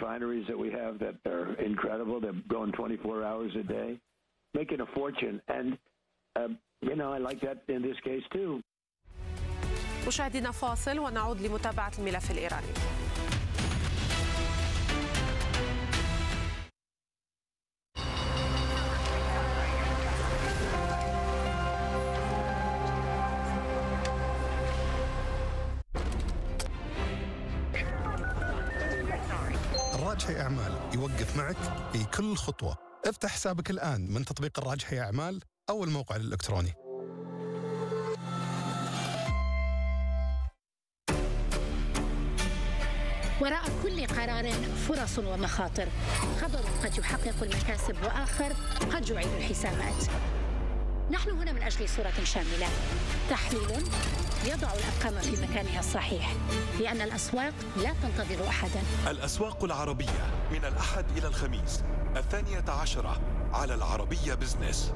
refineries that we have that are incredible. They're going 24 hours a day, making a fortune. And, I like that in this case too. مشاهدينا فاصل ونعود لمتابعة الملف الإيراني. الراجحي أعمال يوقف معك في كل خطوة. افتح حسابك الآن من تطبيق الراجحي أعمال أو الموقع الإلكتروني. وراء كل قرار فرص ومخاطر، خبر قد يحقق المكاسب وآخر قد يعيد الحسابات. نحن هنا من أجل صورة شاملة، تحليل يضع الأرقام في مكانها الصحيح، لأن الأسواق لا تنتظر أحدا. الأسواق العربية من الأحد إلى الخميس 12 على العربية بزنس.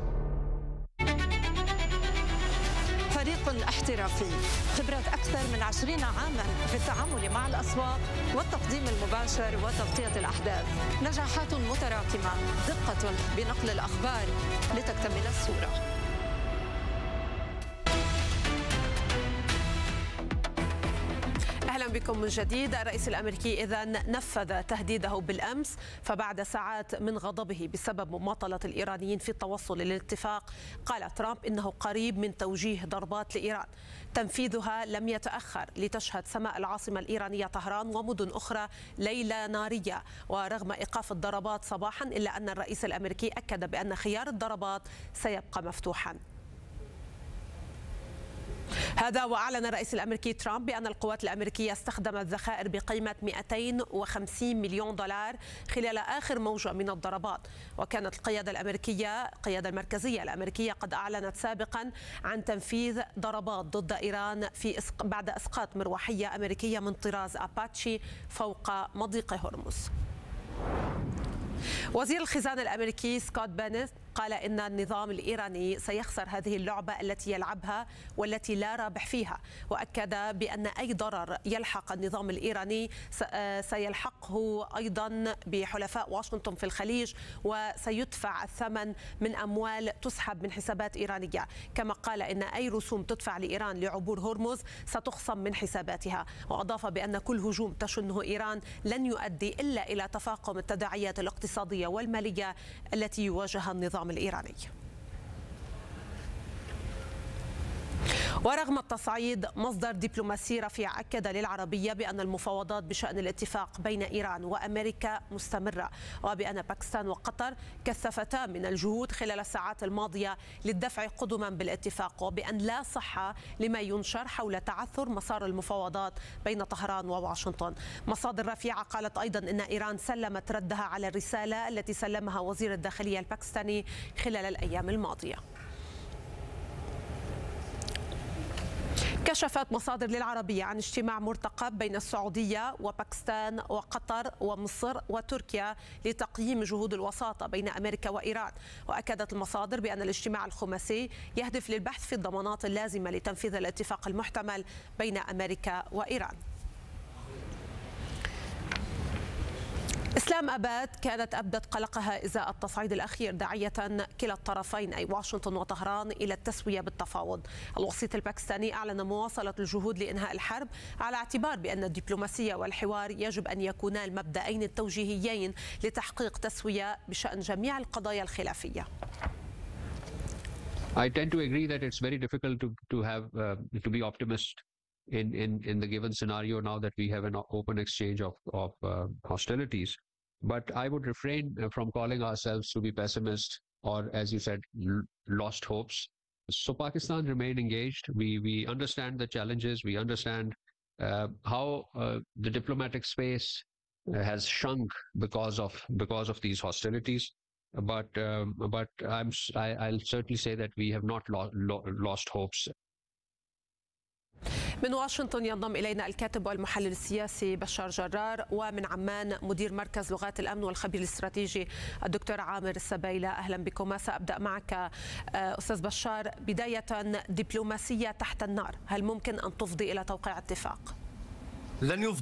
فريق احترافي، خبرة أكثر من 20 عاما في التعامل مع الأسواق والتقديم المباشر وتغطية الأحداث، نجاحات متراكمة، دقة بنقل الأخبار لتكتمل الصورة. أهلا بكم من جديد. الرئيس الأمريكي إذن نفذ تهديده بالأمس، فبعد ساعات من غضبه بسبب مماطلة الإيرانيين في التوصل للاتفاق، قال ترامب إنه قريب من توجيه ضربات لإيران. تنفيذها لم يتأخر لتشهد سماء العاصمة الإيرانية طهران ومدن أخرى ليلة نارية، ورغم إيقاف الضربات صباحا إلا أن الرئيس الأمريكي أكد بأن خيار الضربات سيبقى مفتوحا. هذا وأعلن الرئيس الأمريكي ترامب بأن القوات الأمريكية استخدمت ذخائر بقيمة 250 مليون دولار خلال آخر موجة من الضربات. وكانت القيادة المركزية الأمريكية قد أعلنت سابقا عن تنفيذ ضربات ضد إيران بعد إسقاط مروحية أمريكية من طراز أباتشي فوق مضيق هرمز. وزير الخزانة الأمريكي سكوت بينت قال إن النظام الإيراني سيخسر هذه اللعبة التي يلعبها والتي لا رابح فيها، وأكد بأن أي ضرر يلحق النظام الإيراني سيلحقه أيضا بحلفاء واشنطن في الخليج، وسيدفع الثمن من أموال تسحب من حسابات إيرانية. كما قال إن أي رسوم تدفع لإيران لعبور هرمز ستخصم من حساباتها، وأضاف بأن كل هجوم تشنه إيران لن يؤدي إلا إلى تفاقم التداعيات الاقتصادية والمالية التي يواجهها النظام الإيراني. ورغم التصعيد، مصدر دبلوماسي رفيع أكد للعربية بأن المفاوضات بشأن الاتفاق بين إيران وأمريكا مستمرة، وبأن باكستان وقطر كثفتا من الجهود خلال الساعات الماضية للدفع قدما بالاتفاق، وبأن لا صحة لما ينشر حول تعثر مسار المفاوضات بين طهران وواشنطن. مصادر رفيعة قالت أيضا أن إيران سلمت ردها على الرسالة التي سلمها وزير الداخلية الباكستاني خلال الأيام الماضية. كشفت مصادر للعربية عن اجتماع مرتقب بين السعودية وباكستان وقطر ومصر وتركيا لتقييم جهود الوساطة بين أمريكا وإيران. وأكدت المصادر بأن الاجتماع الخماسي يهدف للبحث في الضمانات اللازمة لتنفيذ الاتفاق المحتمل بين أمريكا وإيران. إسلام أباد كانت أبدت قلقها إزاء التصعيد الأخير، داعية كلا الطرفين أي واشنطن وطهران إلى التسوية بالتفاوض. الوسيط الباكستاني أعلن مواصلة الجهود لإنهاء الحرب، على اعتبار بأن الدبلوماسية والحوار يجب أن يكونا المبدأين التوجيهيين لتحقيق تسوية بشأن جميع القضايا الخلافية. I tend to agree that it's very difficult to be optimist in the given scenario now that we have an open exchange of hostilities. But I would refrain from calling ourselves to be pessimists or, as you said, lost hopes. So Pakistan remain engaged. We understand the challenges. We understand how the diplomatic space has shrunk because of these hostilities. But I'll certainly say that we have not lost hopes. من واشنطن ينضم إلينا الكاتب والمحلل السياسي بشار جرار، ومن عمان مدير مركز لغات الأمن والخبير الاستراتيجي الدكتور عامر السبيلة. أهلا بكم. سأبدأ معك أستاذ بشار. بداية، دبلوماسية تحت النار، هل ممكن أن تفضي إلى توقيع اتفاق؟ لن يفضي